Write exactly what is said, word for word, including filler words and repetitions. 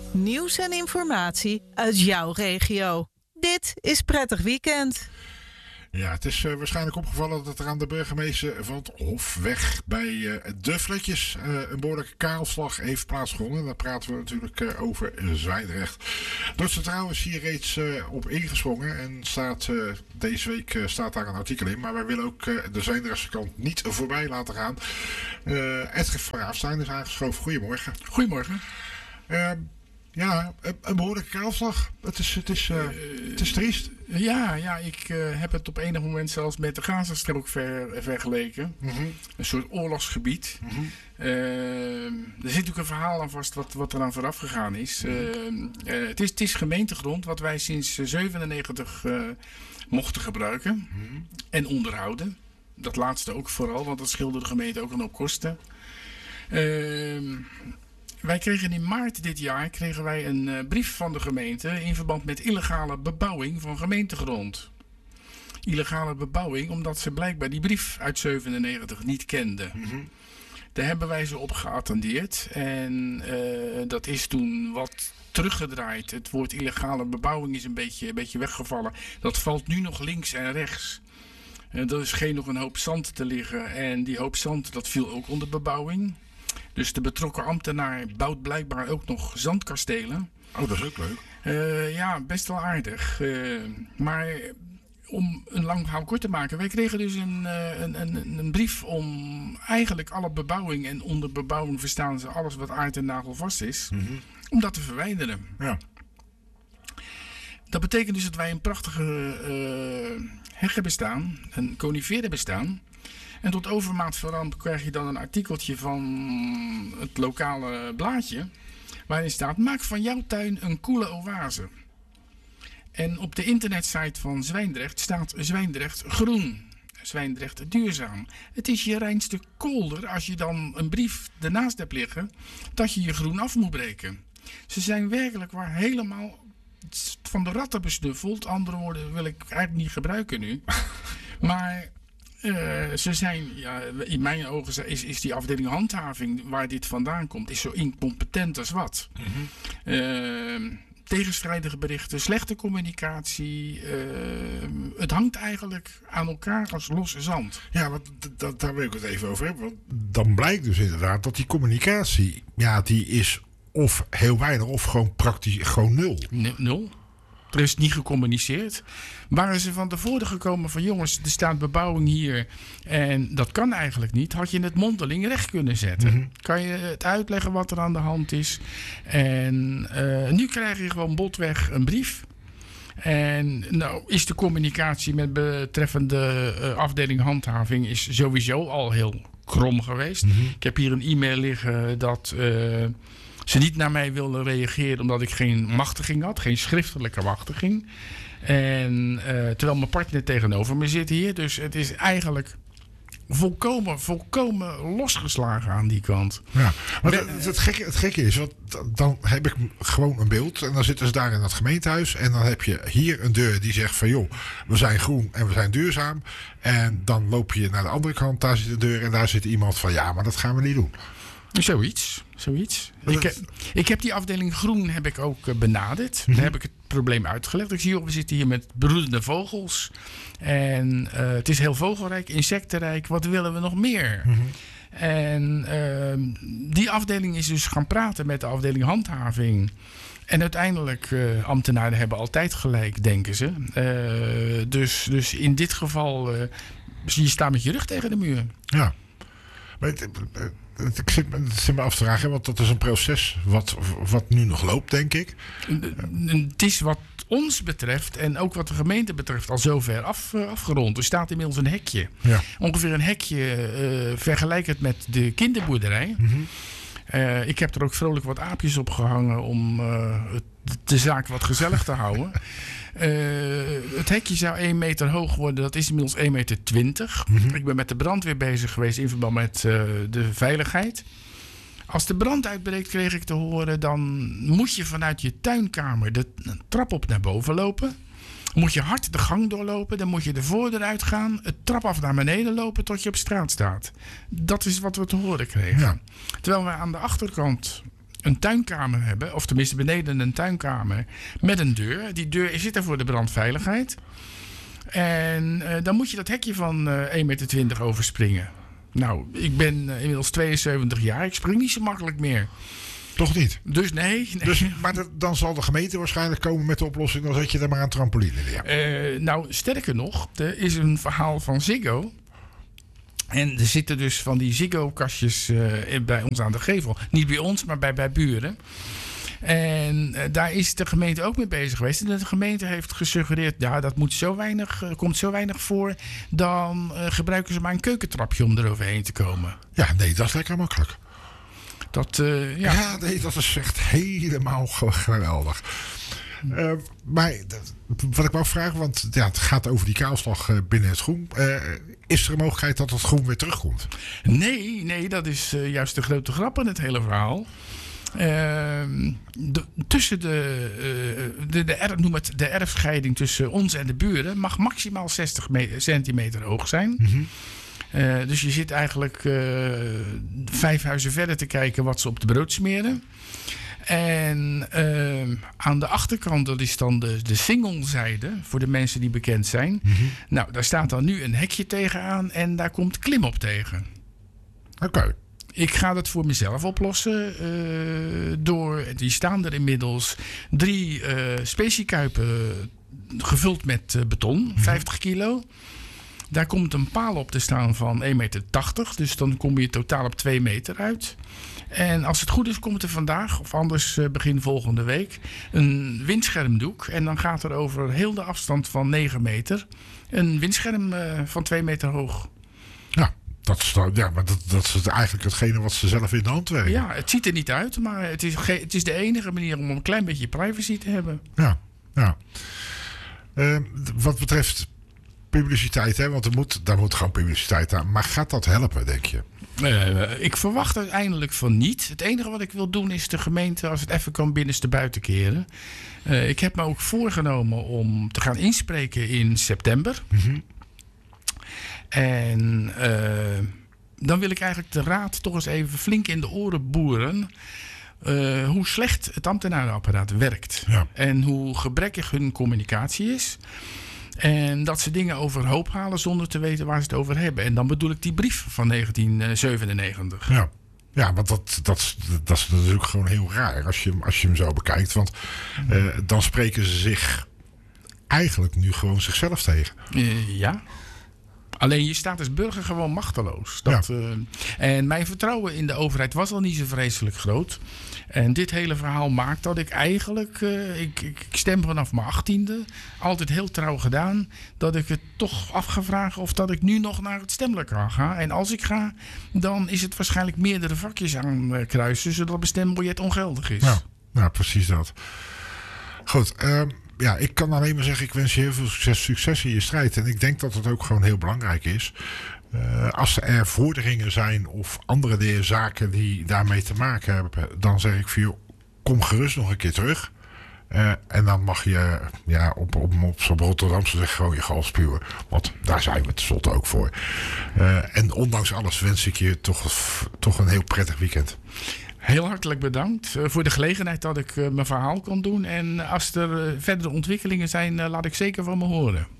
Nieuws en informatie uit jouw regio. Dit is Prettig Weekend. Ja, het is uh, waarschijnlijk opgevallen dat er aan de burgemeester van het Hofweg bij uh, de Fletjes uh, een behoorlijke kaalslag heeft plaatsgevonden. Daar praten we natuurlijk uh, over Zwijndrecht. Dordtse Trouw is hier reeds uh, op ingesprongen en staat, uh, deze week uh, staat daar een artikel in. Maar wij willen ook uh, de Zwijndrechtse kant niet voorbij laten gaan. Uh, Edgar van Raafstein is aangeschoven. Goedemorgen. Goedemorgen. Uh, Ja, een behoorlijke kaalslag. Het is, het is, uh, het is triest. Ja, ja ik uh, heb het op enig moment zelfs met de Gazastrook ver, vergeleken. Mm-hmm. Een soort oorlogsgebied. Mm-hmm. Uh, er zit natuurlijk een verhaal aan vast wat, wat er aan vooraf gegaan is. Uh, uh, het is. Het is gemeentegrond wat wij sinds zevenennegentig uh, mochten gebruiken mm-hmm. en onderhouden. Dat laatste ook vooral, want dat scheelde de gemeente ook een hoop kosten. Uh, Wij kregen in maart dit jaar kregen wij een uh, brief van de gemeente in verband met illegale bebouwing van gemeentegrond. Illegale bebouwing omdat ze blijkbaar die brief uit zevenennegentig niet kenden. Mm-hmm. Daar hebben wij ze op geattendeerd en uh, dat is toen wat teruggedraaid. Het woord illegale bebouwing is een beetje, een beetje weggevallen. Dat valt nu nog links en rechts. Uh, er is geen nog een hoop zand te liggen en die hoop zand dat viel ook onder bebouwing. Dus de betrokken ambtenaar bouwt blijkbaar ook nog zandkastelen. Oh, dat is ook leuk. Uh, ja, best wel aardig. Uh, maar om een lang verhaal kort te maken. Wij kregen dus een, uh, een, een, een brief om eigenlijk alle bebouwing. En onder bebouwing verstaan ze alles wat aard en nagelvast is. Mm-hmm. Om dat te verwijderen. Ja. Dat betekent dus dat wij een prachtige uh, heg hebben staan. Een conifeer hebben staan. En tot overmaat van ramp krijg je dan een artikeltje van het lokale blaadje. Waarin staat: maak van jouw tuin een koele oase. En op de internetsite van Zwijndrecht staat Zwijndrecht groen. Zwijndrecht duurzaam. Het is je reinste kolder als je dan een brief ernaast hebt liggen dat je je groen af moet breken. Ze zijn werkelijk waar helemaal van de ratten besnuffeld. Andere woorden wil ik eigenlijk niet gebruiken nu. Maar Uh, ze zijn, ja, in mijn ogen is, is die afdeling handhaving waar dit vandaan komt, is zo incompetent als wat. Mm-hmm. Uh, tegenstrijdige berichten, slechte communicatie. Uh, het hangt eigenlijk aan elkaar als losse zand. Ja, want d- d- daar wil ik het even over hebben. Want dan blijkt dus inderdaad dat die communicatie, ja, die is of heel weinig of gewoon praktisch gewoon nul. N- nul. Er is niet gecommuniceerd. Waren ze van tevoren gekomen van jongens, er staat bebouwing hier en dat kan eigenlijk niet, had je het mondeling recht kunnen zetten. Mm-hmm. Kan je het uitleggen wat er aan de hand is. En uh, nu krijg je gewoon botweg een brief. En nou is de communicatie met betreffende uh, afdeling handhaving is sowieso al heel krom geweest. Mm-hmm. Ik heb hier een e-mail liggen dat Uh, ze niet naar mij wilden reageren omdat ik geen machtiging had. Geen schriftelijke machtiging. En uh, terwijl mijn partner tegenover me zit hier. Dus het is eigenlijk volkomen, volkomen losgeslagen aan die kant. Ja, maar ben, het, het, gekke, het gekke is, want dan heb ik gewoon een beeld. En dan zitten ze daar in dat gemeentehuis. En dan heb je hier een deur die zegt van joh, we zijn groen en we zijn duurzaam. En dan loop je naar de andere kant, daar zit de deur. En daar zit iemand van ja, maar dat gaan we niet doen. Zoiets, zoiets. Ik heb, ik heb die afdeling groen heb ik ook uh, benaderd. Mm-hmm. Daar heb ik het probleem uitgelegd. Ik zie, joh, we zitten hier met broedende vogels. En uh, het is heel vogelrijk, insectenrijk. Wat willen we nog meer? Mm-hmm. En uh, die afdeling is dus gaan praten met de afdeling handhaving. En uiteindelijk, uh, ambtenaren hebben altijd gelijk, denken ze. Uh, dus, dus in dit geval, uh, je staat met je rug tegen de muur. Ja. Maar het, ik zit, zit me af te vragen, want dat is een proces wat, wat nu nog loopt, denk ik. Het is wat ons betreft en ook wat de gemeente betreft al zover af, afgerond. Er staat inmiddels een hekje. Ja. Ongeveer een hekje, uh, vergelijk het met de kinderboerderij. Mm-hmm. Uh, ik heb er ook vrolijk wat aapjes op gehangen om uh, de zaak wat gezellig te houden. Uh, het hekje zou één meter hoog worden. Dat is inmiddels één meter twintig. Mm-hmm. Ik ben met de brandweer bezig geweest in verband met uh, de veiligheid. Als de brand uitbreekt, kreeg ik te horen, dan moet je vanuit je tuinkamer de trap op naar boven lopen. Moet je hard de gang doorlopen, dan moet je de voordeur uitgaan, het trap af naar beneden lopen tot je op straat staat. Dat is wat we te horen kregen. Ja. Terwijl we aan de achterkant een tuinkamer hebben. Of tenminste beneden een tuinkamer met een deur. Die deur zit er voor de brandveiligheid. En uh, dan moet je dat hekje van uh, één meter twintig overspringen. Nou, ik ben uh, inmiddels tweeënzeventig jaar. Ik spring niet zo makkelijk meer. Toch niet? Dus nee. nee. Dus, maar de, dan zal de gemeente waarschijnlijk komen met de oplossing. Dan zet je er maar een trampoline neer. Uh, nou, sterker nog. Er is een verhaal van Ziggo. En er zitten dus van die Ziggo-kastjes uh, bij ons aan de gevel. Niet bij ons, maar bij, bij buren. En uh, daar is de gemeente ook mee bezig geweest. En de gemeente heeft gesuggereerd, ja, dat moet zo weinig, uh, komt zo weinig voor. Dan uh, gebruiken ze maar een keukentrapje om eroverheen te komen. Ja, nee, dat is lekker makkelijk. Dat, uh, ja. ja, nee, dat is echt helemaal geweldig. Uh, maar wat ik wou vragen, want ja, het gaat over die kaalslag uh, binnen het groen. Uh, is er een mogelijkheid dat het groen weer terugkomt? Nee, nee, dat is uh, juist de grote grap in het hele verhaal. Uh, de, tussen de, uh, de, de, er, noem het, de erfscheiding tussen ons en de buren mag maximaal zestig centimeter hoog zijn. Mm-hmm. Uh, dus je zit eigenlijk uh, vijf huizen verder te kijken wat ze op de brood smeren. En uh, aan de achterkant, dat is dan de, de singelzijde, voor de mensen die bekend zijn. Mm-hmm. Nou, daar staat dan nu een hekje tegenaan en daar komt klimop tegen. Oké. Okay. Ik ga dat voor mezelf oplossen. Uh, door, die staan er inmiddels drie uh, speciekuipen gevuld met uh, beton, mm-hmm. vijftig kilo. Daar komt een paal op te staan van één meter tachtig. Dus dan kom je totaal op twee meter uit. En als het goed is, komt er vandaag, of anders uh, begin volgende week, een windschermdoek. En dan gaat er over heel de afstand van negen meter een windscherm uh, van twee meter hoog. Ja, dat is, ja maar dat, dat is eigenlijk hetgene wat ze zelf in de hand werken. Ja, het ziet er niet uit, maar het is, ge- het is de enige manier om een klein beetje privacy te hebben. Ja, ja. Uh, wat betreft publiciteit, hè? Want er moet, daar moet gewoon publiciteit aan. Maar gaat dat helpen, denk je? Uh, ik verwacht uiteindelijk van niet. Het enige wat ik wil doen is de gemeente, als het even kan, binnenste buiten keren. Uh, ik heb me ook voorgenomen om te gaan inspreken in september. Mm-hmm. En uh, dan wil ik eigenlijk de raad toch eens even flink in de oren boeren. Uh, hoe slecht het ambtenarenapparaat werkt. Ja. En hoe gebrekkig hun communicatie is. En dat ze dingen overhoop halen zonder te weten waar ze het over hebben. En dan bedoel ik die brief van negentien zevenennegentig. Ja, ja want dat, dat, dat is natuurlijk gewoon heel raar als je, als je hem zo bekijkt. Want uh, dan spreken ze zich eigenlijk nu gewoon zichzelf tegen. Uh, ja. Alleen je staat als burger gewoon machteloos. Dat, ja. uh, en mijn vertrouwen in de overheid was al niet zo vreselijk groot. En dit hele verhaal maakt dat ik eigenlijk, uh, ik, ik stem vanaf mijn achttiende, altijd heel trouw gedaan, dat ik het toch afgevraagd of dat ik nu nog naar het stemlokaal ga. En als ik ga, dan is het waarschijnlijk meerdere vakjes aan uh, kruisen, zodat mijn stembiljet ongeldig is. Ja, ja precies dat. Goed, uh, ja, ik kan alleen maar zeggen, ik wens je heel veel succes, succes in je strijd. En ik denk dat het ook gewoon heel belangrijk is. Uh, als er vorderingen zijn of andere zaken die daarmee te maken hebben, dan zeg ik voor je, kom gerust nog een keer terug. Uh, en dan mag je ja, op, op, op zo'n Rotterdamse zeggen gewoon je gal spuwen. Want daar zijn we tenslotte ook voor. Uh, en ondanks alles wens ik je toch, toch een heel prettig weekend. Heel hartelijk bedankt uh, voor de gelegenheid dat ik uh, mijn verhaal kon doen. En als er uh, verdere ontwikkelingen zijn, uh, laat ik zeker van me horen.